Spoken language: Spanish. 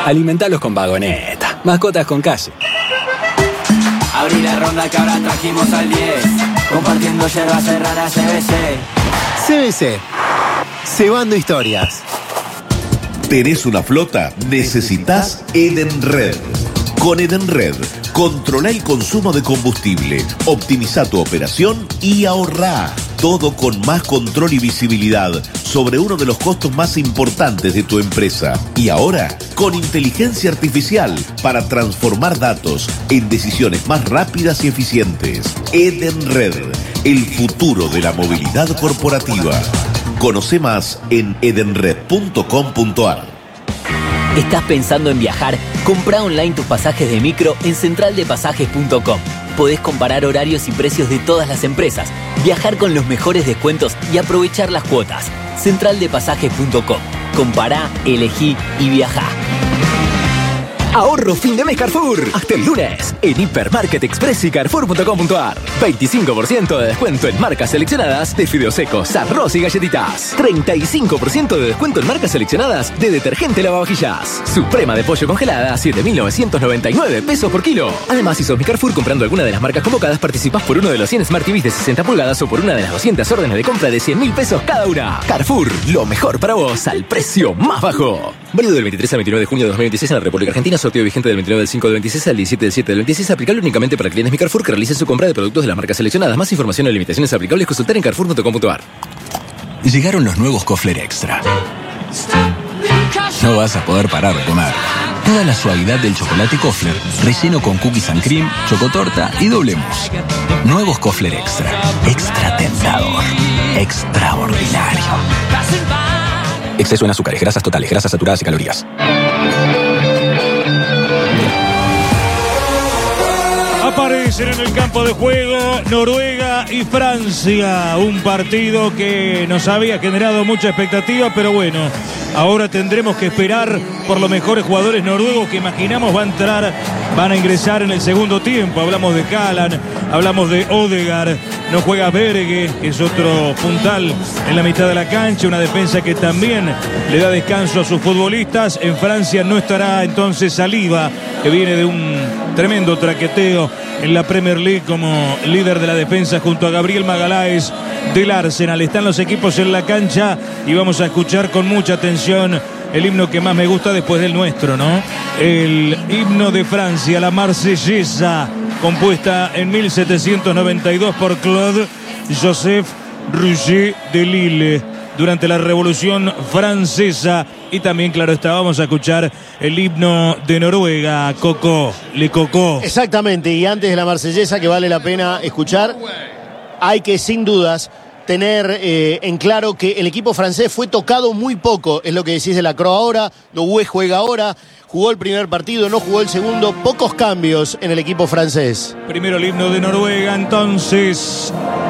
Alimentalos con Vagoneta. Mascotas con calle. Abrí la ronda que ahora trajimos al 10. Compartiendo yerbas serranas CBC. CBC. Cebando historias. ¿Tenés una flota? Necesitas Edenred. Con Edenred, controla el consumo de combustible, optimiza tu operación y ahorrá. Todo con más control y visibilidad sobre uno de los costos más importantes de tu empresa. Y ahora, con inteligencia artificial para transformar datos en decisiones más rápidas y eficientes. Edenred, el futuro de la movilidad corporativa. Conoce más en edenred.com.ar. ¿Estás pensando en viajar? Comprá online tus pasajes de micro en centraldepasajes.com. Podés comparar horarios y precios de todas las empresas, viajar con los mejores descuentos y aprovechar las cuotas. Centraldepasajes.com. Compará, elegí y viajá. Ahorro fin de mes Carrefour. Hasta el lunes. En Hipermarket Express y Carrefour.com.ar. 25% de descuento en marcas seleccionadas de fideos secos, arroz y galletitas. 35% de descuento en marcas seleccionadas de detergente lavavajillas. Suprema de pollo congelada a 7.999 pesos por kilo. Además, si sos mi Carrefour comprando alguna de las marcas convocadas, participás por uno de los 100 Smart TVs de 60 pulgadas o por una de las 200 órdenes de compra de 100.000 pesos cada una. Carrefour, lo mejor para vos al precio más bajo. Válido del 23 al 29 de junio de 2026 en la República Argentina. Sorteo vigente del 29 del 5 del 26 al 17 del 7 del 26. Aplicable únicamente para clientes Mi Carrefour que realicen su compra de productos de las marcas seleccionadas. Más información o limitaciones aplicables consultar en carrefour.com.ar. Llegaron los nuevos Kofler Extra. No vas a poder parar de comer. Toda la suavidad del chocolate Kofler, relleno con cookies and cream, chocotorta y doble mousse. Nuevos Kofler Extra. Extra tentador. Extraordinario. Exceso en azúcares, grasas totales, grasas saturadas y calorías. Aparecen en el campo de juego Noruega y Francia. Un partido que nos había generado mucha expectativa, pero bueno, ahora tendremos que esperar por los mejores jugadores noruegos que imaginamos van a ingresar en el segundo tiempo. Hablamos de Haaland, hablamos de Odegaard, no juega Berge, que es otro puntal en la mitad de la cancha, una defensa que también le da descanso a sus futbolistas. En Francia no estará entonces Saliba, que viene de un tremendo traqueteo en la Premier League como líder de la defensa junto a Gabriel Magalhaes del Arsenal. Están los equipos en la cancha y vamos a escuchar con mucha atención el himno que más me gusta después del nuestro, ¿no? El himno de Francia, la Marsellesa, compuesta en 1792 por Claude Joseph Rouget de Lille durante la Revolución Francesa. Y también, claro está, vamos a escuchar el himno de Noruega, Coco, Le Coco. Exactamente, y antes de la Marsellesa, que vale la pena escuchar, hay que sin dudas tener en claro que el equipo francés fue tocado muy poco, es lo que decís de la Croa ahora. Doué juega ahora, jugó el primer partido, no jugó el segundo, pocos cambios en el equipo francés. Primero el himno de Noruega, entonces